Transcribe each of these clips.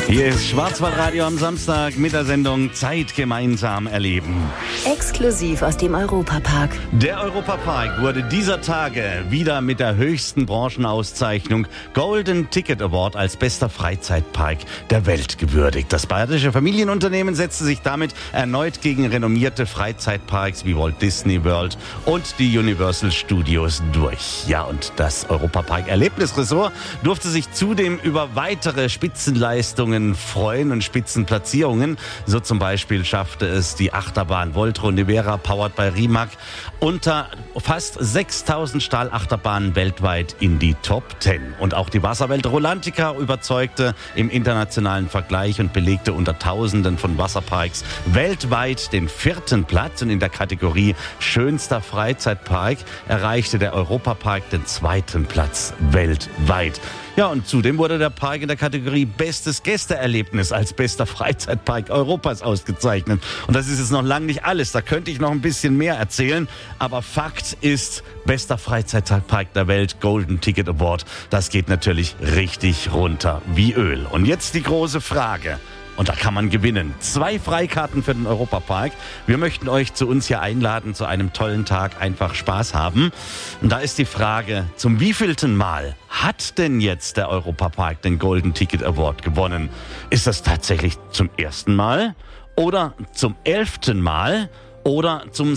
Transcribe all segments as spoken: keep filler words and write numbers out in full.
Hier ist Schwarzwaldradio am Samstag mit der Sendung Zeit gemeinsam erleben. Exklusiv aus dem Europapark. Der Europapark wurde dieser Tage wieder mit der höchsten Branchenauszeichnung Golden Ticket Award als bester Freizeitpark der Welt gewürdigt. Das bayerische Familienunternehmen setzte sich damit erneut gegen renommierte Freizeitparks wie Walt Disney World und die Universal Studios durch. Ja, und das Europapark-Erlebnisressort durfte sich zudem über weitere Spitzenleistungen freuen und Spitzenplatzierungen. So zum Beispiel schaffte es die Achterbahn Voltron Nevera, powered by Rimac, unter fast sechstausend Stahlachterbahnen weltweit in die Top zehn. Und auch die Wasserwelt Rolantica überzeugte im internationalen Vergleich und belegte unter Tausenden von Wasserparks weltweit den vierten Platz. Und in der Kategorie Schönster Freizeitpark erreichte der Europapark den zweiten Platz weltweit. Ja, und zudem wurde der Park in der Kategorie Bestes Gästeerlebnis als bester Freizeitpark Europas ausgezeichnet. Und das ist jetzt noch lange nicht alles. Da könnte ich noch ein bisschen mehr erzählen. Aber Fakt ist, bester Freizeitpark der Welt, Golden Ticket Award. Das geht natürlich richtig runter wie Öl. Und jetzt die große Frage. Und da kann man gewinnen. Zwei Freikarten für den Europapark. Wir möchten euch zu uns hier einladen, zu einem tollen Tag einfach Spaß haben. Und da ist die Frage, zum wievielten Mal hat denn jetzt der Europapark den Golden Ticket Award gewonnen? Ist das tatsächlich zum ersten Mal? Oder zum elften Mal? Oder zum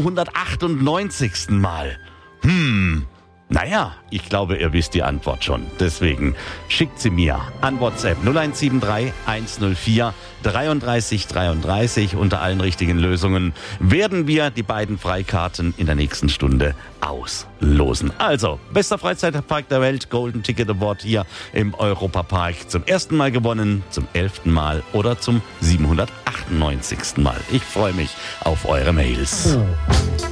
siebenhundertachtundneunzigsten Mal? Hm... Naja, ich glaube, ihr wisst die Antwort schon. Deswegen schickt sie mir an WhatsApp null eins sieben drei eins null vier dreiunddreißig dreiunddreißig. Unter allen richtigen Lösungen werden wir die beiden Freikarten in der nächsten Stunde auslosen. Also, bester Freizeitpark der Welt, Golden Ticket Award hier im Europapark. Zum ersten Mal gewonnen, zum elften Mal oder zum siebenhundertachtundneunzigsten Mal. Ich freue mich auf eure Mails.